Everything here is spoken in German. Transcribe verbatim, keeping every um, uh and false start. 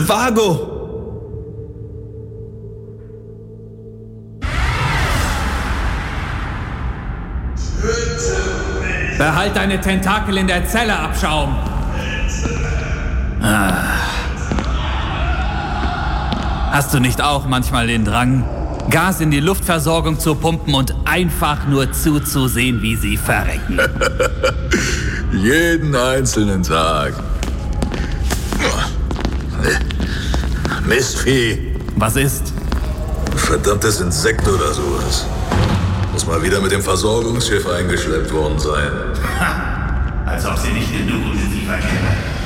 Vago! Behalt deine Tentakel in der Zelle, Abschaum! Ah. Hast du nicht auch manchmal den Drang, Gas in die Luftversorgung zu pumpen und einfach nur zuzusehen, wie sie verrecken? Jeden einzelnen Tag. Mistvieh. Was ist? Verdammtes Insekt oder sowas. Muss mal wieder mit dem Versorgungsschiff eingeschleppt worden sein. Ha, als ob sie nicht genug Ungeziefer gäbe.